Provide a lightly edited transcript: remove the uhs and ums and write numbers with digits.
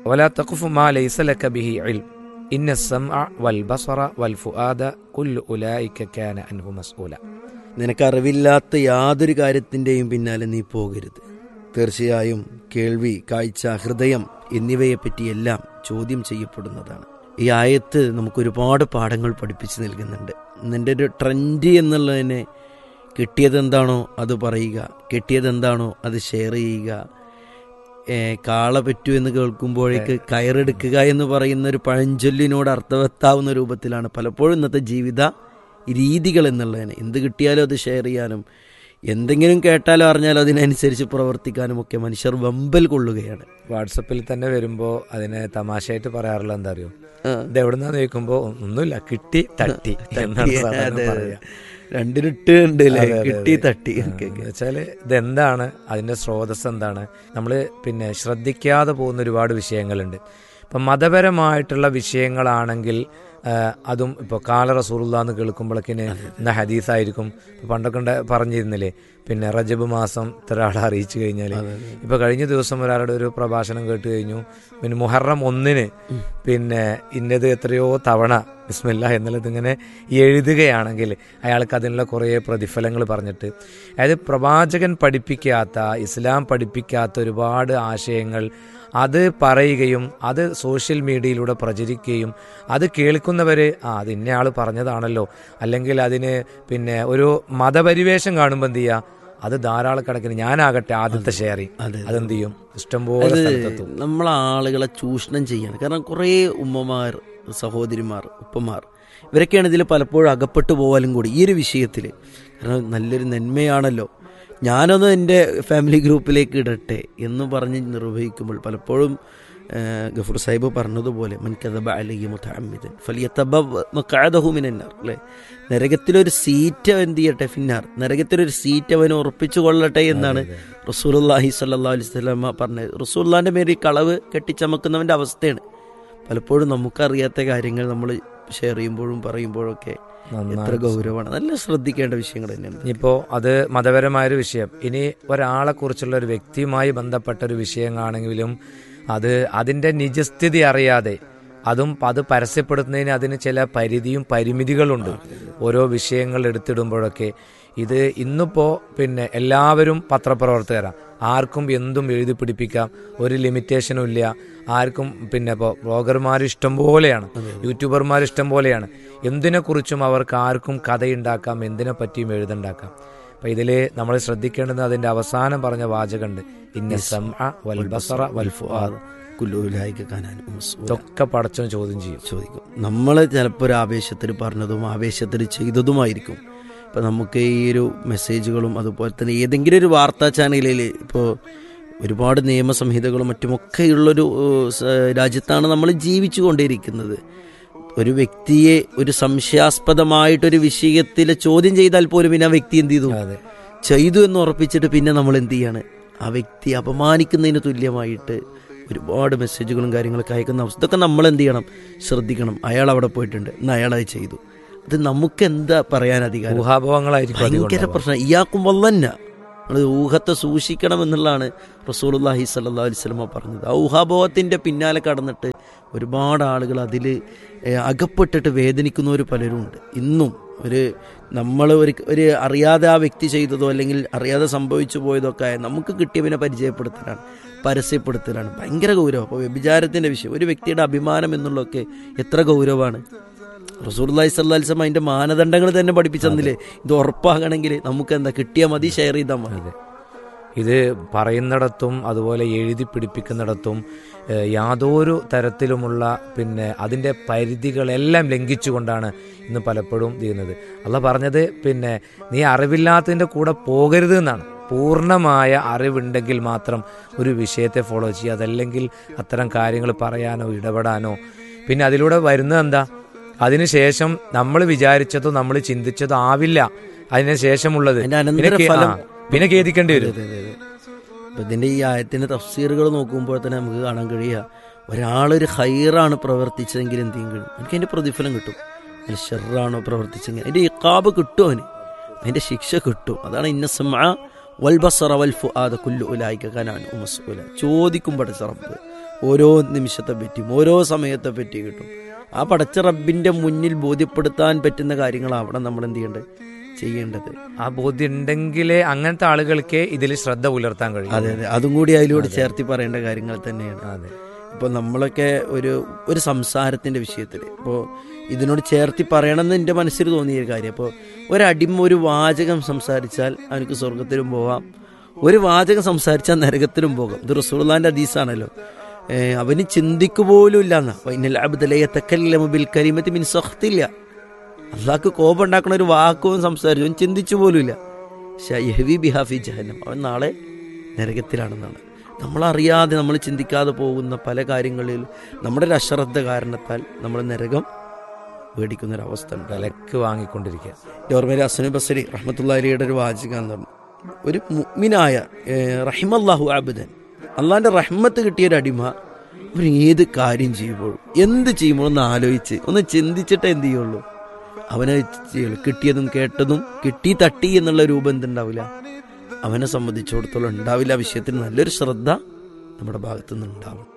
വലാ തഖ്ഫു മാ ലൈസ ലക ബിഹി ഇൽം ഇന്ന സമഅ വൽ ബസറ വൽ ഫുആദ കുല്ലു ഉലൈക കാന അൻഹു മസ്ഊല. നിനക്കറിവില്ലാത്ത യാതൊരു കാര്യത്തിൻ്റെയും പിന്നാലെ നീ പോകരുത്. തീർച്ചയായും കേൾവി, കാഴ്ച, ഹൃദയം എന്നിവയെപ്പറ്റിയെല്ലാം ചോദ്യം ചെയ്യപ്പെടുന്നതാണ്. ഈ ആയത്ത് നമുക്കൊരുപാട് പാഠങ്ങൾ പഠിപ്പിച്ച് നൽകുന്നുണ്ട്. നിൻ്റെ ഒരു ട്രെൻഡ് എന്നുള്ളതിനെ കിട്ടിയതെന്താണോ അത് പറയുക, കിട്ടിയതെന്താണോ അത് ഷെയർ ചെയ്യുക. കാള പറ്റൂ എന്ന് കേൾക്കുമ്പോഴേക്ക് കയറെടുക്കുക എന്ന് പറയുന്ന ഒരു പഴഞ്ചൊല്ലിനോട് അർത്ഥവത്താവുന്ന രൂപത്തിലാണ് പലപ്പോഴും ഇന്നത്തെ ജീവിത രീതികൾ എന്നുള്ളതിന്. എന്ത് കിട്ടിയാലും അത് ഷെയർ ചെയ്യാനും എന്തെങ്കിലും കേട്ടാലോ അറിഞ്ഞാലോ അതിനനുസരിച്ച് പ്രവർത്തിക്കാനും ഒക്കെ മനുഷ്യർ വമ്പൽ കൊള്ളുകയാണ്. വാട്സപ്പിൽ തന്നെ വരുമ്പോൾ അതിനെ തമാശയായിട്ട് പറയാറുള്ള എന്താ അറിയോ, ഇത് എവിടുന്നാന്ന് ചോദിക്കുമ്പോൾ ഒന്നുമില്ല, കിട്ടി തട്ടി എന്നാണ്. രണ്ടിനിട്ട് ഉണ്ട് കിട്ടി തട്ടി വെച്ചാല് ഇതെന്താണ്, അതിന്റെ സ്രോതസ് എന്താണ്, നമ്മള് പിന്നെ ശ്രദ്ധിക്കാതെ പോകുന്ന ഒരുപാട് വിഷയങ്ങളുണ്ട്. ഇപ്പം മതപരമായിട്ടുള്ള വിഷയങ്ങളാണെങ്കിൽ അതും ഇപ്പോൾ കാല റസൂലുള്ളാഹി എന്ന് കേൾക്കുമ്പോഴേക്കിന് ഇന്ന ഹദീസായിരിക്കും. ഇപ്പം പണ്ടൊക്കെ പറഞ്ഞിരുന്നില്ലേ, പിന്നെ റജബ് മാസം ഒരാളെ അറിയിച്ചു കഴിഞ്ഞാൽ, ഇപ്പൊ കഴിഞ്ഞ ദിവസം ഒരാളുടെ ഒരു പ്രഭാഷണം കേട്ട് കഴിഞ്ഞു, പിന്നെ മുഹറം 1 പിന്നെ ഇന്നത് എത്രയോ തവണ ബിസ്മില്ലാ എന്നുള്ളത് ഇങ്ങനെ എഴുതുകയാണെങ്കിൽ അയാൾക്ക് അതിനുള്ള കുറേ പ്രതിഫലങ്ങൾ പറഞ്ഞിട്ട്, അതായത് പ്രവാചകൻ പഠിപ്പിക്കാത്ത, ഇസ്ലാം പഠിപ്പിക്കാത്ത ഒരുപാട് ആശയങ്ങൾ അത് പറയുകയും അത് സോഷ്യൽ മീഡിയയിലൂടെ പ്രചരിക്കുകയും അത് കേൾക്കുന്നവര് അത് ഇന്നയാൾ പറഞ്ഞതാണല്ലോ, അല്ലെങ്കിൽ അതിന് പിന്നെ ഒരു മതപരിവേഷം കാണുമ്പോൾ എന്ത് ചെയ്യുക, അത് ധാരാളക്കണക്കിന് ഞാനാകട്ടെ ആദ്യത്തെ ഷെയറിങ് അതെന്ത് ചെയ്യും, ഇഷ്ടംപോലെ നമ്മളാളുകളെ ചൂഷണം ചെയ്യാണ്. കാരണം കുറേ ഉമ്മമാർ, സഹോദരിമാർ, ഉപ്പമാർ ഇവരൊക്കെയാണ് ഇതിൽ പലപ്പോഴും അകപ്പെട്ടു പോകാനും കൂടി ഈ ഒരു വിഷയത്തിൽ. കാരണം നല്ലൊരു നന്മയാണല്ലോ, ഞാനൊന്ന് എൻ്റെ ഫാമിലി ഗ്രൂപ്പിലേക്ക് ഇടട്ടെ എന്ന് പറഞ്ഞ് നിർവഹിക്കുമ്പോൾ പലപ്പോഴും ഗഫൂർ സാഹിബ് പറഞ്ഞതുപോലെ മൻ കദബ അലൈഹി മുതഅമ്മിദൻ ഫലിയതബവ്വ മഖഅദഹു മിനന്നാർ, അല്ലേ? നരകത്തിലൊരു സീറ്റ് എന്ത് ചെയ്യട്ടെ, ഫിന്നാർ, നരകത്തിലൊരു സീറ്റ് അവൻ ഉറപ്പിച്ചു കൊള്ളട്ടെ എന്നാണ് റസൂലുള്ളാഹി സ്വല്ലല്ലാഹു അലൈഹി വസല്ലം പറഞ്ഞത്. റസൂലുള്ളാഹിന്റെ മേൽ കളവ് കെട്ടിച്ചമക്കുന്നവൻ്റെ അവസ്ഥയാണ്. പലപ്പോഴും നമുക്കറിയാത്ത കാര്യങ്ങൾ നമ്മൾ ഷെയർ ചെയ്യുമ്പോഴും പറയുമ്പോഴൊക്കെ എത്ര ഗൗരവമാണ്. നല്ല ശ്രദ്ധിക്കേണ്ട വിഷയങ്ങൾ തന്നെയാണ്. ഇപ്പോൾ അത് മതപരമായൊരു വിഷയം, ഇനി ഒരാളെ കുറിച്ചുള്ള ഒരു വ്യക്തിയുമായി ബന്ധപ്പെട്ട ഒരു വിഷയമാണെങ്കിലും അത് അതിൻ്റെ നിജസ്ഥിതി അറിയാതെ അത് പരസ്യപ്പെടുത്തുന്നതിന് അതിന് ചില പരിധിയും പരിമിതികളുണ്ട്. ഓരോ വിഷയങ്ങൾ എടുത്തിടുമ്പോഴൊക്കെ ഇത് ഇന്നിപ്പോൾ പിന്നെ എല്ലാവരും പത്രപ്രവർത്തകരാണ്, ആർക്കും എന്തും എഴുതി പിടിപ്പിക്കാം, ഒരു ലിമിറ്റേഷനും ഇല്ല ആർക്കും. പിന്നെ ഇപ്പോൾ ബ്ലോഗർമാർ ഇഷ്ടം പോലെയാണ്, യൂട്യൂബർമാർ ഇഷ്ടം പോലെയാണ്. എന്തിനെക്കുറിച്ചും അവർക്ക് ആർക്കും കഥയുണ്ടാക്കാം, എന്തിനെ പറ്റിയും എഴുതുണ്ടാക്കാം. അപ്പം ഇതിൽ നമ്മൾ ശ്രദ്ധിക്കേണ്ടത് അതിൻ്റെ അവസാനം പറഞ്ഞ വാചകമുണ്ട്, ഇന്ന സമഅ വൽ ബസറ വൽ ഫുആദ് കുല്ലു ഉലൈക കാന അൻഹു മസ്ഊല. ഇതൊക്കെ പടച്ചവൻ ചോദിക്കും. നമ്മൾ ചിലപ്പോൾ ഒരു ആവേശത്തിൽ പറഞ്ഞതും ആവേശത്തിൽ ചെയ്തതുമായിരിക്കും. ഇപ്പോൾ നമുക്ക് ഈ ഒരു മെസ്സേജുകളും അതുപോലെ തന്നെ ഏതെങ്കിലും ഒരു വാർത്താ ചാനലിൽ ഇപ്പോൾ ഒരുപാട് നിയമസംഹിതകളും മറ്റുമൊക്കെയുള്ളൊരു രാജ്യത്താണ് നമ്മൾ ജീവിച്ചു കൊണ്ടിരിക്കുന്നത്. ഒരു വ്യക്തിയെ ഒരു സംശയാസ്പദമായിട്ടൊരു വിഷയത്തിൽ ചോദ്യം ചെയ്താൽ പോലും പിന്നെ ആ വ്യക്തി എന്ത് ചെയ്തു എന്ന് ഉറപ്പിച്ചിട്ട് പിന്നെ നമ്മൾ എന്ത് ചെയ്യാണ്, ആ വ്യക്തി അപമാനിക്കുന്നതിന് തുല്യമായിട്ട് ഒരുപാട് മെസ്സേജുകളും കാര്യങ്ങളൊക്കെ അയക്കുന്ന അവസ്ഥ. ഇതൊക്കെ നമ്മൾ എന്ത് ചെയ്യണം, ശ്രദ്ധിക്കണം. അയാൾ അവിടെ പോയിട്ടുണ്ട്, ഇന്ന് അയാളത് ചെയ്തു, അത് നമുക്ക് എന്താ പറയാൻ അധികാരം? ഊഹാഭവങ്ങളായിരിക്കും ഭയങ്കര പ്രശ്നം. ഇയാക്കും വല്ലന്ന ഊഹത്തെ സൂക്ഷിക്കണം എന്നുള്ളതാണ് റസൂലുള്ളാഹി സ്വല്ലല്ലാഹു അലൈഹി വസല്ലം പറഞ്ഞത്. ആ ഊഹാഭവത്തിൻ്റെ പിന്നാലെ കടന്നിട്ട് ഒരുപാട് ആളുകൾ അതിൽ അകപ്പെട്ടിട്ട് വേദനിക്കുന്നവർ പലരും ഉണ്ട്. ഇന്നും നമ്മൾ ഒരു അറിയാതെ ആ വ്യക്തി ചെയ്തതോ അല്ലെങ്കിൽ അറിയാതെ സംഭവിച്ചു പോയതൊക്കെ നമുക്ക് കിട്ടിയവനെ പരിചയപ്പെടുത്തലാണ്, പരസ്യപ്പെടുത്തലാണ്. ഭയങ്കര ഗൗരവം. അപ്പോൾ വ്യഭിചാരത്തിൻ്റെ വിഷയം, ഒരു വ്യക്തിയുടെ അഭിമാനം എന്നുള്ളതൊക്കെ എത്ര ഗൗരവമാണ്. റസൂലുള്ളാഹി സ്വല്ലല്ലാഹു അലൈഹി വസല്ലം അതിൻ്റെ മാനദണ്ഡങ്ങൾ തന്നെ പഠിപ്പിച്ചെന്നില്ലേ, ഇത് ഉറപ്പാകണമെങ്കിൽ നമുക്ക് എന്താ കിട്ടിയാൽ മതി, ഷെയർ ചെയ്താൽ മതി. ഇത് പറയുന്നിടത്തും അതുപോലെ എഴുതി പിടിപ്പിക്കുന്നിടത്തും യാതൊരു തരത്തിലുമുള്ള പിന്നെ അതിൻ്റെ പരിധികളെല്ലാം ലംഘിച്ചുകൊണ്ടാണ് ഇന്ന് പലപ്പോഴും ചെയ്യുന്നത്. അള്ളാഹ് പറഞ്ഞത് പിന്നെ നീ അറിവില്ലാത്തതിൻ്റെ കൂടെ പോകരുത് എന്നാണ്. പൂർണ്ണമായ അറിവുണ്ടെങ്കിൽ മാത്രം ഒരു വിഷയത്തെ ഫോളോ ചെയ്യുക, അതല്ലെങ്കിൽ അത്തരം കാര്യങ്ങൾ പറയാനോ ഇടപെടാനോ. പിന്നെ അതിലൂടെ വരുന്നത് എന്താ, അതിനുശേഷം നമ്മൾ വിചാരിച്ചതോ നമ്മൾ ചിന്തിച്ചതോ ആവില്ല അതിന് ശേഷമുള്ളത്, പിന്നെ ഖേദിക്കേണ്ടി വരും. ഇതിൻ്റെ ഈ ആയത്തിൻ്റെ തഫ്സീറുകൾ നോക്കുമ്പോൾ തന്നെ നമുക്ക് കാണാൻ കഴിയുക, ഒരാളൊരു ഹൈറാണ് പ്രവർത്തിച്ചതെങ്കിൽ എന്തെങ്കിലും കഴിയും, എനിക്ക് അതിൻ്റെ പ്രതിഫലം കിട്ടും. അതിൽ ഷെറാണോ പ്രവർത്തിച്ചെങ്കിൽ അതിൻ്റെ ഇഖാബ് കിട്ടും, അതിൻ്റെ ശിക്ഷ കിട്ടും. അതാണ് ഇന്ന സമഅ വൽ ബസറ വൽ ഫുആദ കുല്ലു ഉലൈക കാന അൻഹു മസ്ഊല. ചോദിക്കും പടച്ച റബ്ബ്, ഓരോ നിമിഷത്തെ പറ്റിയും ഓരോ സമയത്തെ പറ്റി കിട്ടും. ആ പടച്ച റബ്ബിന്റെ മുന്നിൽ ബോധ്യപ്പെടുത്താൻ പറ്റുന്ന കാര്യങ്ങളാവണം നമ്മൾ എന്ത് ചെയ്യേണ്ടത്. ആ ബോധ്യം ഉണ്ടെങ്കിലേ അങ്ങനത്തെ ആളുകൾക്ക് ഇതിൽ ശ്രദ്ധ പുലർത്താൻ കഴിയും. അതെ അതെ, അതും കൂടി അതിലൂടെ ചേർത്തി പറയേണ്ട കാര്യങ്ങൾ തന്നെയാണ്. അതെ, ഇപ്പോൾ നമ്മളൊക്കെ ഒരു സംസാരത്തിൻ്റെ വിഷയത്തിൽ ഇപ്പോൾ ഇതിനോട് ചേർത്തി പറയണമെന്ന് എൻ്റെ മനസ്സിൽ തോന്നിയ കാര്യം. അപ്പോൾ ഒരടിമ ഒരു വാചകം സംസാരിച്ചാൽ അവനക്ക് സ്വർഗത്തിലും പോകാം, ഒരു വാചകം സംസാരിച്ചാൽ നരകത്തിലും പോകാം. ഇത് റസൂലുള്ളാഹിന്റെ ഹദീസാണല്ലോ. അവന് ചിന്തിക്കുപോലും ഇല്ല എന്നാ. അള്ളാഹ്ക്ക് കോപം ഉണ്ടാക്കുന്ന ഒരു വാക്കും സംസാരിച്ചു അവൻ ചിന്തിച്ചു പോലും ഇല്ല. അവൻ നാളെ നരകത്തിലാണെന്നാണ്. നമ്മളറിയാതെ നമ്മൾ ചിന്തിക്കാതെ പോകുന്ന പല കാര്യങ്ങളിൽ നമ്മുടെ ഒരു അശ്രദ്ധ കാരണത്താൽ നമ്മൾ നരകം മേടിക്കുന്നൊരവസ്ഥ വിലക്ക് വാങ്ങിക്കൊണ്ടിരിക്കുക. ഓർമ്മയിൽ ഹസൻ ബസ്രി റഹ്മത്തുള്ളാഹി അലൈഹിയുടെ ഒരു വാചകം എന്ന് പറഞ്ഞു, ഒരു മുഅ്മിനായ റഹിമല്ലാഹു അബ്ദൻ, അള്ളാഹിന്റെ റഹ്മത്ത് കിട്ടിയൊരു അടിമ അവൻ ഏത് കാര്യം ചെയ്യുമ്പോഴും എന്ത് ചെയ്യുമ്പോഴും ഒന്ന് ആലോചിച്ച് ഒന്ന് ചിന്തിച്ചിട്ടേ എന്ത് ചെയ്യുള്ളൂ അവനെ ചെയ്യുള്ളൂ. കിട്ടിയതും കേട്ടതും കിട്ടി തട്ടി എന്നുള്ള രൂപം എന്തുണ്ടാവില്ല അവനെ സംബന്ധിച്ചിടത്തോളം ഉണ്ടാവില്ല. വിഷയത്തിൽ നല്ലൊരു ശ്രദ്ധ നമ്മുടെ ഭാഗത്തുനിന്ന് ഉണ്ടാവും.